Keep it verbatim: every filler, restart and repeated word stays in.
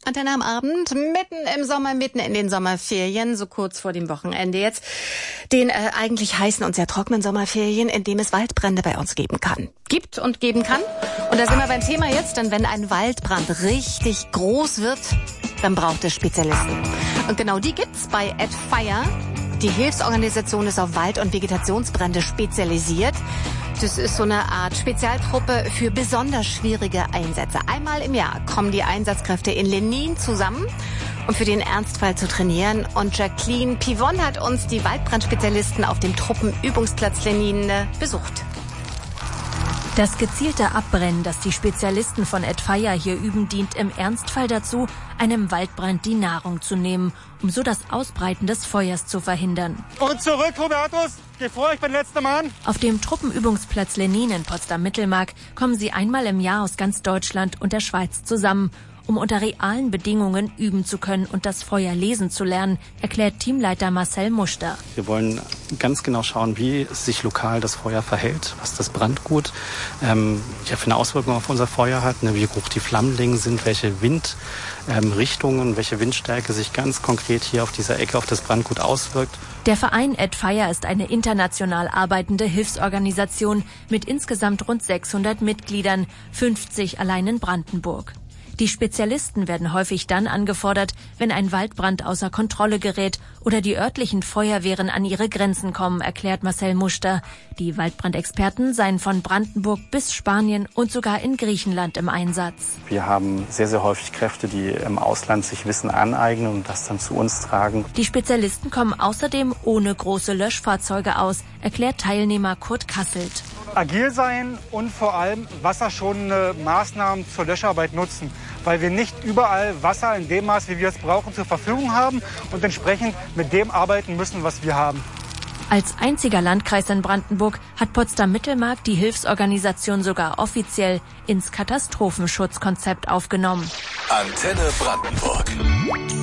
Antenne am Abend, mitten im Sommer, mitten in den Sommerferien, so kurz vor dem Wochenende jetzt. Den äh, eigentlich heißen und sehr trockenen Sommerferien, in dem es Waldbrände bei uns geben kann. Gibt und geben kann. Und da sind wir beim Thema jetzt, denn wenn ein Waldbrand richtig groß wird, dann braucht es Spezialisten. Und genau die gibt's bei AdFire. Die Hilfsorganisation ist auf Wald- und Vegetationsbrände spezialisiert. Das ist so eine Art Spezialtruppe für besonders schwierige Einsätze. Einmal im Jahr kommen die Einsatzkräfte in Lenin zusammen, um für den Ernstfall zu trainieren. Und Jacqueline Pivon hat uns die Waldbrandspezialisten auf dem Truppenübungsplatz Lenin besucht. Das gezielte Abbrennen, das die Spezialisten von AdFire hier üben, dient im Ernstfall dazu, einem Waldbrand die Nahrung zu nehmen, um so das Ausbreiten des Feuers zu verhindern. Und zurück, Hubertus! Geh vor, ich bin letzter Mann! Auf dem Truppenübungsplatz Lenin in Potsdam-Mittelmark kommen sie einmal im Jahr aus ganz Deutschland und der Schweiz zusammen, um unter realen Bedingungen üben zu können und das Feuer lesen zu lernen, erklärt Teamleiter Marcel Muster. Wir wollen ganz genau schauen, wie sich lokal das Feuer verhält, was das Brandgut ähm, ja, für eine Auswirkung auf unser Feuer hat, ne, wie hoch die Flammenlängen sind, welche Windrichtungen, ähm, welche Windstärke sich ganz konkret hier auf dieser Ecke auf das Brandgut auswirkt. Der Verein AdFire ist eine international arbeitende Hilfsorganisation mit insgesamt rund sechshundert Mitgliedern, fünfzig allein in Brandenburg. Die Spezialisten werden häufig dann angefordert, wenn ein Waldbrand außer Kontrolle gerät oder die örtlichen Feuerwehren an ihre Grenzen kommen, erklärt Marcel Muster. Die Waldbrandexperten seien von Brandenburg bis Spanien und sogar in Griechenland im Einsatz. Wir haben sehr, sehr häufig Kräfte, die im Ausland sich Wissen aneignen und das dann zu uns tragen. Die Spezialisten kommen außerdem ohne große Löschfahrzeuge aus, erklärt Teilnehmer Kurt Kasselt. Agil sein und vor allem wasserschonende Maßnahmen zur Löscharbeit nutzen, weil wir nicht überall Wasser in dem Maß, wie wir es brauchen, zur Verfügung haben und entsprechend mit dem arbeiten müssen, was wir haben. Als einziger Landkreis in Brandenburg hat Potsdam-Mittelmark die Hilfsorganisation sogar offiziell ins Katastrophenschutzkonzept aufgenommen. Antenne Brandenburg.